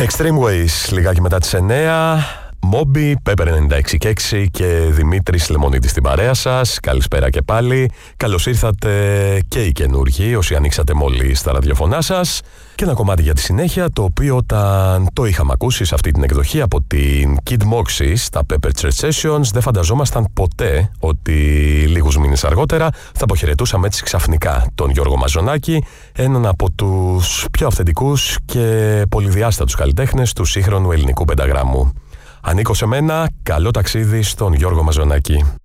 Extreme Ways, λιγάκι μετά τις 9. Μόμπι, Pepper 96,6 και Δημήτρης Λεμονίτης στην παρέα σας. Καλησπέρα και πάλι. Καλώς ήρθατε και οι καινούργοι, όσοι ανοίξατε μόλις τα ραδιοφωνά σας. Και ένα κομμάτι για τη συνέχεια, το οποίο όταν το είχαμε ακούσει σε αυτή την εκδοχή από την Kid Moxie στα Pepper Church Sessions, δεν φανταζόμασταν ποτέ ότι λίγους μήνες αργότερα θα αποχαιρετούσαμε έτσι ξαφνικά τον Γιώργο Μαζονάκη, έναν από τους πιο αυθεντικούς και πολυδιάστατους καλλιτέχνες του σύγχρονου ελληνικού πενταγράμμου. Ανήκω σε μένα, καλό ταξίδι στον Γιώργο Μαζονάκη.